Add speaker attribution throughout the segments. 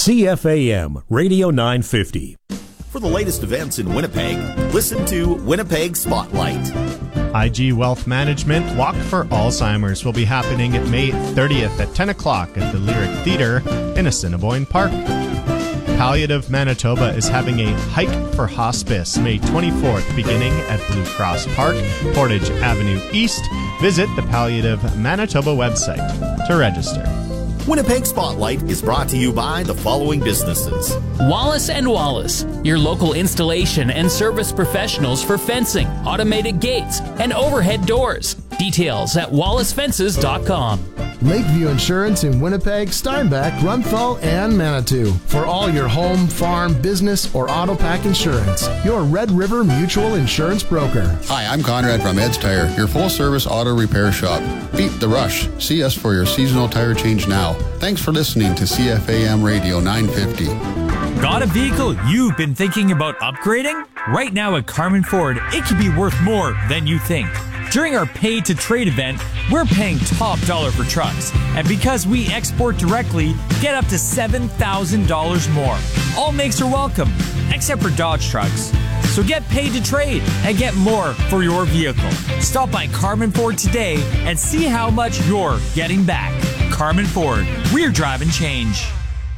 Speaker 1: CFAM Radio 950.
Speaker 2: For the latest events in Winnipeg, listen to Winnipeg Spotlight.
Speaker 3: IG Wealth Management Walk for Alzheimer's will be happening May 30th at 10 o'clock at the Lyric Theatre in Assiniboine Park. Palliative Manitoba is having a Hike for Hospice May 24th beginning at Blue Cross Park, Portage Avenue East. Visit the Palliative Manitoba website to register.
Speaker 2: Winnipeg Spotlight is brought to you by the following businesses.
Speaker 4: Wallace & Wallace, your local installation and service professionals for fencing, automated gates, and overhead doors. Details at wallacefences.com.
Speaker 5: Lakeview Insurance in Winnipeg, Steinbach, Runthal, and Manitou. For all your home, farm, business, or auto pack insurance. Your Red River Mutual Insurance Broker.
Speaker 6: Hi, I'm Conrad from Ed's Tire, your full-service auto repair shop. Beat the rush. See us for your seasonal tire change now. Thanks for listening to CFAM Radio 950.
Speaker 7: Got a vehicle you've been thinking about upgrading? Right now at Carmen Ford, it could be worth more than you think. During our Pay to Trade event, we're paying top dollar for trucks. And because we export directly, get up to $7,000 more. All makes are welcome, except for Dodge trucks. So get paid to trade and get more for your vehicle. Stop by Carmen Ford today and see how much you're getting back. Carmen Ford, we're driving change.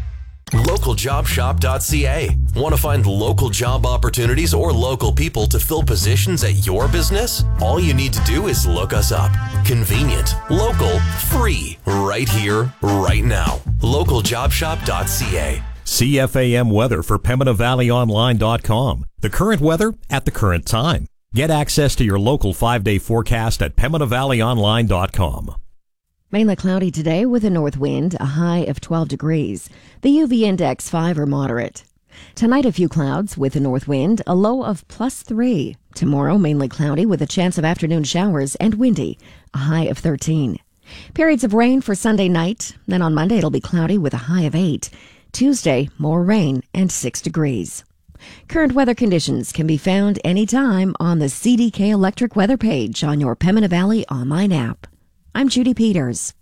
Speaker 8: LocalJobShop.ca. Want to find local job opportunities or local people to fill positions at your business? All you need to do is look us up. Convenient, local, free, right here, right now. LocalJobShop.ca.
Speaker 1: CFAM weather for PembinaValleyOnline.com. The current weather at the current time. Get access to your local 5-day forecast at PembinaValleyOnline.com.
Speaker 9: Mainly cloudy today with a north wind, a high of 12 degrees. The UV index 5 or moderate. Tonight a few clouds with a north wind, a low of +3. Tomorrow mainly cloudy with a chance of afternoon showers and windy, a high of 13. Periods of rain for Sunday night. Then on Monday it'll be cloudy with a high of 8. Tuesday, more rain and 6 degrees. Current weather conditions can be found anytime on the CDK Electric weather page on your Pembina Valley online app. I'm Judy Peters.